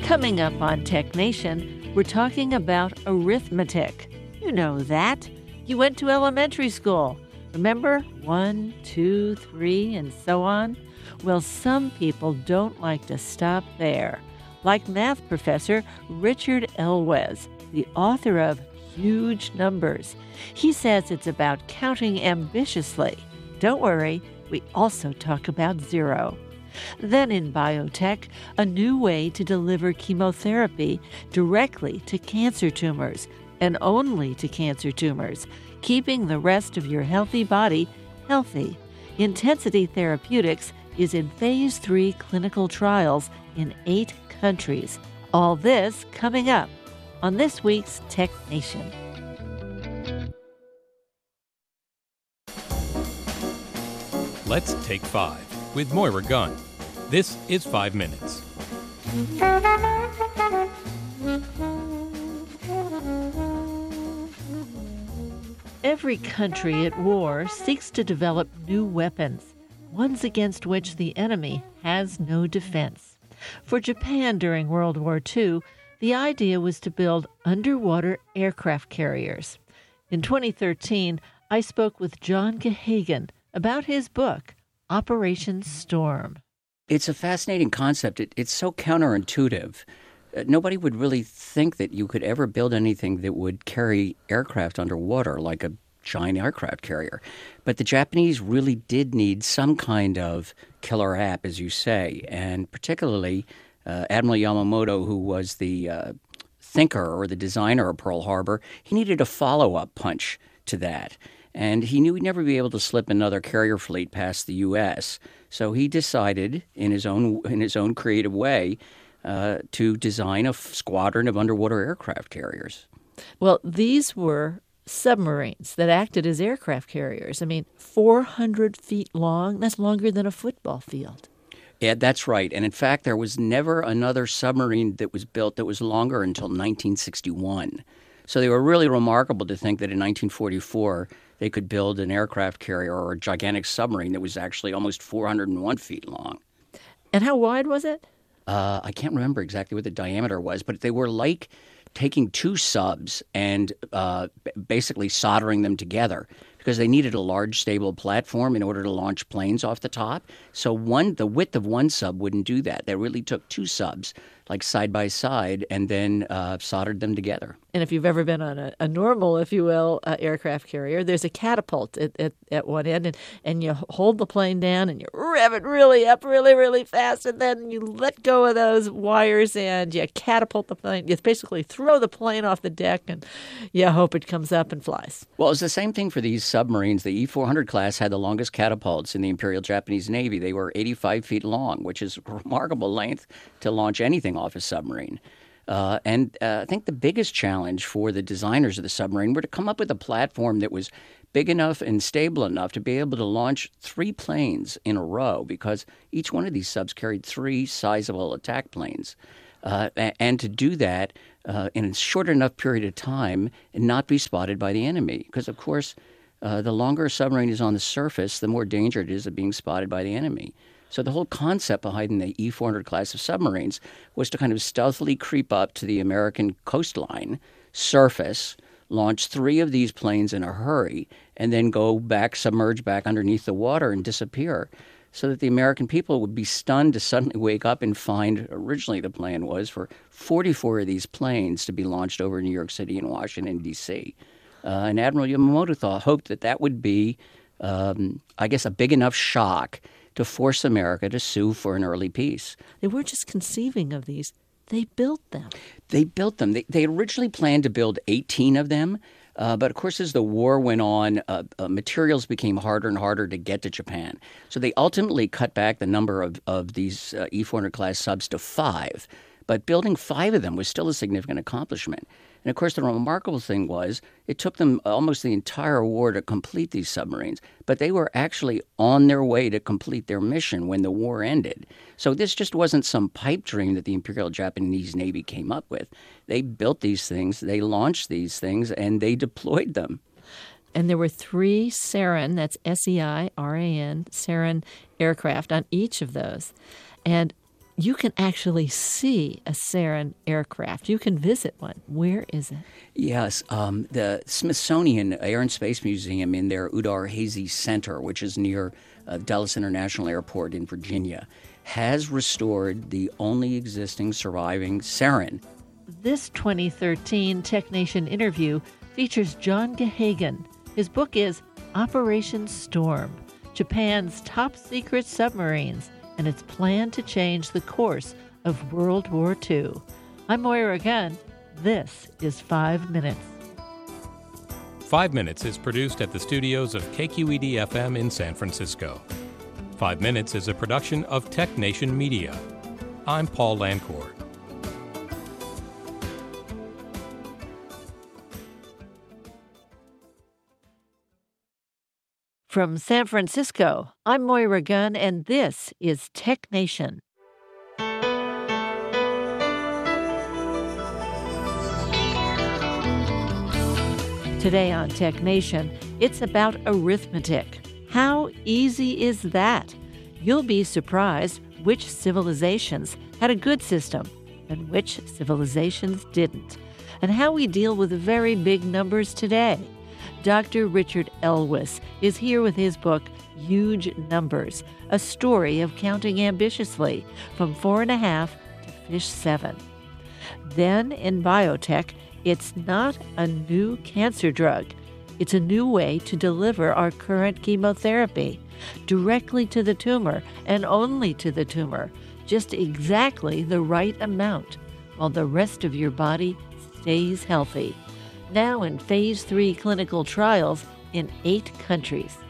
Coming up on Tech Nation, we're talking about arithmetic. You know that. You went to elementary school. Remember 1, 2, 3, and so on? Well, some people don't like to stop there. Like math professor Richard Elwes, the author of Huge Numbers. He says it's about counting ambitiously. Don't worry, we also talk about zero. Then in biotech, a new way to deliver chemotherapy directly to cancer tumors, and only to cancer tumors, keeping the rest of your healthy body healthy. Intensity Therapeutics is in Phase 3 clinical trials in 8 countries. All this coming up on this week's Tech Nation. Let's Take 5 with Moira Gunn. This is 5 Minutes. Every country at war seeks to develop new weapons, ones against which the enemy has no defense. For Japan during World War II, the idea was to build underwater aircraft carriers. In 2013, I spoke with John Gehagen about his book, Operation Storm. It's a fascinating concept. It's so counterintuitive. Nobody would really think that you could ever build anything that would carry aircraft underwater, like a giant aircraft carrier. But the Japanese really did need some kind of killer app, as you say, and particularly Admiral Yamamoto, who was the thinker or the designer of Pearl Harbor, he needed a follow-up punch to that. And he knew he'd never be able to slip another carrier fleet past the U.S., so he decided, in his own creative way, to design a squadron of underwater aircraft carriers. Well, these were submarines that acted as aircraft carriers. 400 feet long. That's longer than a football field. Yeah, that's right. And in fact, there was never another submarine that was built that was longer until 1961. So they were really remarkable to think that in 1944 they could build an aircraft carrier or a gigantic submarine that was actually almost 401 feet long. And how wide was it? I can't remember exactly what the diameter was, but they were like taking two subs and basically soldering them together because they needed a large, stable platform in order to launch planes off the top. So the width of one sub wouldn't do that. They really took two subs, like side by side, and then soldered them together. And if you've ever been on a normal, if you will, aircraft carrier, there's a catapult at one end, and you hold the plane down and you rev it really up really, really fast, and then you let go of those wires and you catapult the plane. You basically throw the plane off the deck and you hope it comes up and flies. Well, it's the same thing for these submarines. The E-400 class had the longest catapults in the Imperial Japanese Navy. They were 85 feet long, which is a remarkable length to launch anything off a submarine. And I think the biggest challenge for the designers of the submarine were to come up with a platform that was big enough and stable enough to be able to launch 3 planes in a row, because each one of these subs carried 3 sizable attack planes. And to do that in a short enough period of time and not be spotted by the enemy. Because, of course, the longer a submarine is on the surface, the more danger it is of being spotted by the enemy. So the whole concept behind the E-400 class of submarines was to kind of stealthily creep up to the American coastline, surface, launch 3 of these planes in a hurry, and then go back, submerge back underneath the water and disappear, so that the American people would be stunned to suddenly wake up and find, originally the plan was for 44 of these planes to be launched over New York City and Washington, D.C. And Admiral Yamamoto hoped that would be, I guess, a big enough shock to force America to sue for an early peace. They weren't just conceiving of these. They built them. They built them. They originally planned to build 18 of them. But, of course, as the war went on, materials became harder and harder to get to Japan. So they ultimately cut back the number of these E-400 class subs to 5. But building 5 of them was still a significant accomplishment. And, of course, the remarkable thing was it took them almost the entire war to complete these submarines. But they were actually on their way to complete their mission when the war ended. So this just wasn't some pipe dream that the Imperial Japanese Navy came up with. They built these things, they launched these things, and they deployed them. And there were 3 Seiran, that's S-E-I-R-A-N, Seiran aircraft on each of those. And You can actually see a sarin aircraft. You can visit one. Where is it? Yes, the Smithsonian Air and Space Museum in their Udvar-Hazy Center, which is near Dulles International Airport in Virginia, has restored the only existing surviving sarin. This 2013 TechNation interview features John Gehagen. His book is Operation Storm, Japan's top secret submarines and its plan to change the course of World War II. I'm Moira Gunn. This is 5 Minutes. 5 Minutes is produced at the studios of KQED-FM in San Francisco. 5 Minutes is a production of TechNation Media. I'm Paul Lancourt. From San Francisco, I'm Moira Gunn, and this is TechNation. Today on TechNation, it's about arithmetic. How easy is that? You'll be surprised which civilizations had a good system and which civilizations didn't, and how we deal with very big numbers today. Dr. Richard Elwes is here with his book, Huge Numbers, a story of counting ambitiously from 4.5 to fish 7. Then in biotech, it's not a new cancer drug. It's a new way to deliver our current chemotherapy directly to the tumor and only to the tumor, just exactly the right amount, while the rest of your body stays healthy. Now in Phase 3 clinical trials in 8 countries.